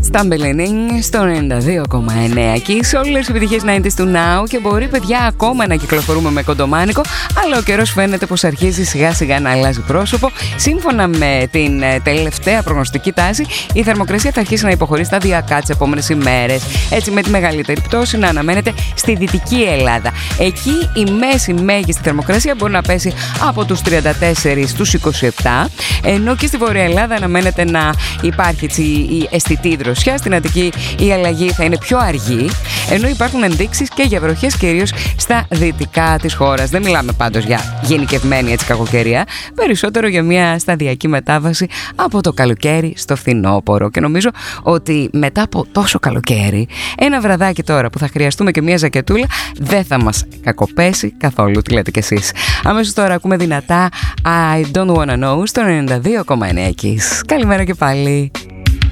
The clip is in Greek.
Σταμπελενίνγκ στο 92,9 και σε όλες τις επιτυχίες 90's του Now. Και μπορεί, παιδιά, ακόμα να κυκλοφορούμε με κοντομάνικο, αλλά ο καιρός φαίνεται πως αρχίζει σιγά σιγά να αλλάζει πρόσωπο. Σύμφωνα με την τελευταία προγνωστική τάση, η θερμοκρασία θα αρχίσει να υποχωρεί σταδιακά τις επόμενες ημέρες. Έτσι, με τη μεγαλύτερη πτώση να αναμένεται στη Δυτική Ελλάδα. Εκεί η μέση μέγιστη θερμοκρασία μπορεί να πέσει από τους 34 στους 27, ενώ και στη Βορεια Ελλάδα αναμένεται να υπάρχει έτσι η αισθητή δροσιά. Στην Αττική η αλλαγή θα είναι πιο αργή, ενώ υπάρχουν ενδείξεις και για βροχές κυρίως στα δυτικά της χώρας. Δεν μιλάμε πάντως για γενικευμένη έτσι κακοκαιρία, περισσότερο για μια σταδιακή μετάβαση από το καλοκαίρι στο φθινόπωρο. Και νομίζω ότι μετά από τόσο καλοκαίρι, ένα βραδάκι τώρα που θα χρειαστούμε και μια ζακετούλα δεν θα μας κακοπέσει καθόλου. Τι λέτε κι εσείς? Αμέσως τώρα ακούμε δυνατά I Don't Wanna Know στο 92,9 Kiss. Καλημέρα και πάλι.